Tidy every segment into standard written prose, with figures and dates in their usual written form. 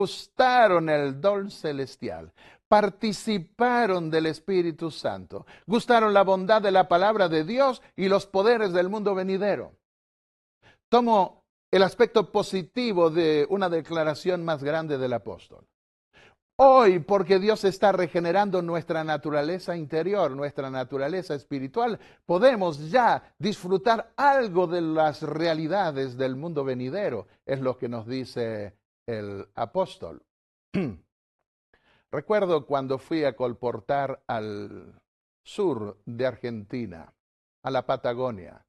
gustaron el don celestial, participaron del Espíritu Santo, gustaron la bondad de la palabra de Dios y los poderes del mundo venidero. Tomo el aspecto positivo de una declaración más grande del apóstol. Hoy, porque Dios está regenerando nuestra naturaleza interior, nuestra naturaleza espiritual, podemos ya disfrutar algo de las realidades del mundo venidero, es lo que nos dice el apóstol. Recuerdo cuando fui a colportar al sur de Argentina, a la Patagonia.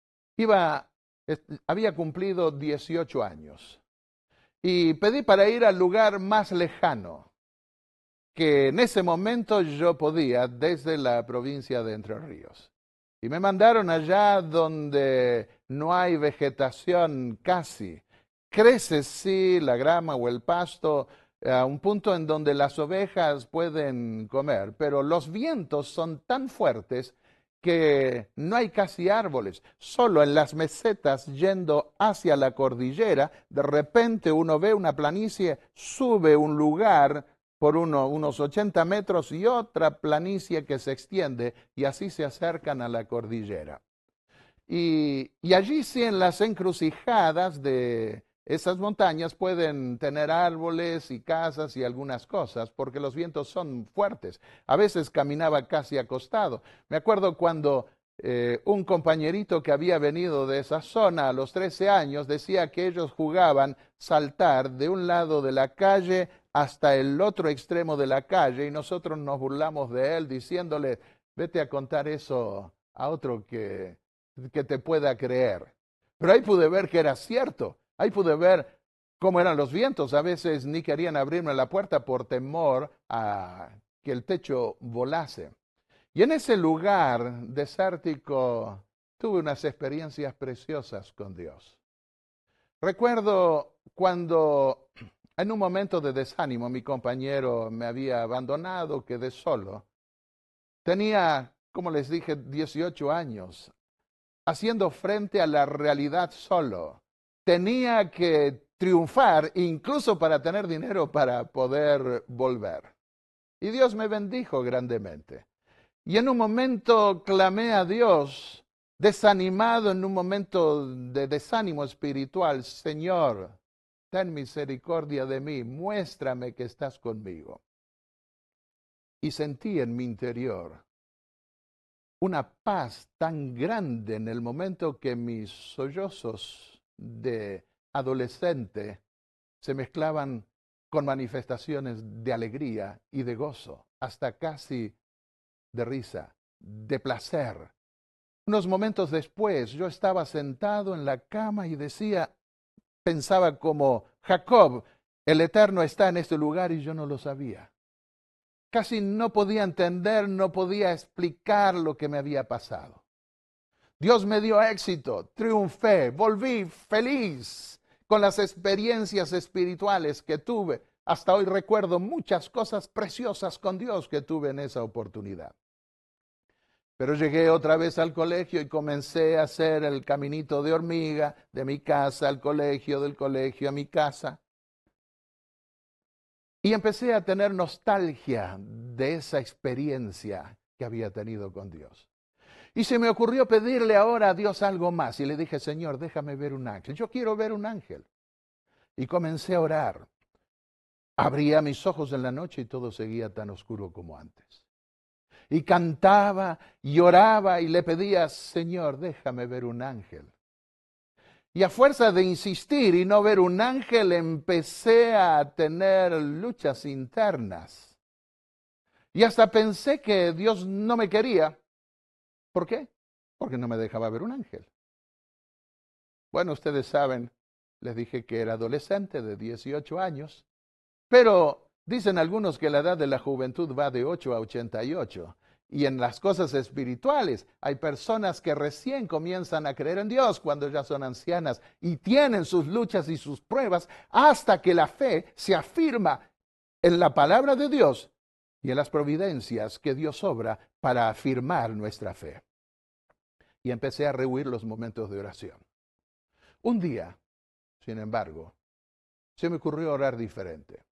Había cumplido 18 años y pedí para ir al lugar más lejano que en ese momento yo podía desde la provincia de Entre Ríos. Y me mandaron allá donde no hay vegetación casi. Crece sí la grama o el pasto a un punto en donde las ovejas pueden comer, pero los vientos son tan fuertes que no hay casi árboles. Solo en las mesetas yendo hacia la cordillera, de repente uno ve una planicie, sube un lugar por unos 80 metros y otra planicie que se extiende y así se acercan a la cordillera. Y allí sí en las encrucijadas de esas montañas pueden tener árboles y casas y algunas cosas porque los vientos son fuertes. A veces caminaba casi acostado. Me acuerdo cuando un compañerito que había venido de esa zona a los 13 años decía que ellos jugaban saltar de un lado de la calle hasta el otro extremo de la calle y nosotros nos burlamos de él diciéndole, vete a contar eso a otro que te pueda creer. Pero ahí pude ver que era cierto, ahí pude ver cómo eran los vientos. A veces ni querían abrirme la puerta por temor a que el techo volase. Y en ese lugar desértico tuve unas experiencias preciosas con Dios. Recuerdo cuando en un momento de desánimo mi compañero me había abandonado, quedé solo. Tenía, como les dije, 18 años, haciendo frente a la realidad solo. Tenía que triunfar incluso para tener dinero para poder volver. Y Dios me bendijo grandemente. Y en un momento clamé a Dios, desanimado en un momento de desánimo espiritual, Señor, ten misericordia de mí, muéstrame que estás conmigo. Y sentí en mi interior una paz tan grande en el momento que mis sollozos de adolescente se mezclaban con manifestaciones de alegría y de gozo, hasta casi de risa, de placer. Unos momentos después yo estaba sentado en la cama y pensaba como Jacob, el Eterno está en este lugar y yo no lo sabía. Casi no podía entender, no podía explicar lo que me había pasado. Dios me dio éxito, triunfé, volví feliz con las experiencias espirituales que tuve. Hasta hoy recuerdo muchas cosas preciosas con Dios que tuve en esa oportunidad. Pero llegué otra vez al colegio y comencé a hacer el caminito de hormiga, de mi casa al colegio, del colegio a mi casa. Y empecé a tener nostalgia de esa experiencia que había tenido con Dios. Y se me ocurrió pedirle ahora a Dios algo más. Y le dije, Señor, déjame ver un ángel. Yo quiero ver un ángel. Y comencé a orar. Abría mis ojos en la noche y todo seguía tan oscuro como antes. Y cantaba y oraba y le pedía, Señor, déjame ver un ángel. Y a fuerza de insistir y no ver un ángel, empecé a tener luchas internas. Y hasta pensé que Dios no me quería. ¿Por qué? Porque no me dejaba ver un ángel. Bueno, ustedes saben, les dije que era adolescente de 18 años, pero dicen algunos que la edad de la juventud va de 8 a 88. Y en las cosas espirituales hay personas que recién comienzan a creer en Dios cuando ya son ancianas y tienen sus luchas y sus pruebas hasta que la fe se afirma en la palabra de Dios y en las providencias que Dios obra para afirmar nuestra fe. Y empecé a rehuir los momentos de oración. Un día, sin embargo, se me ocurrió orar diferente.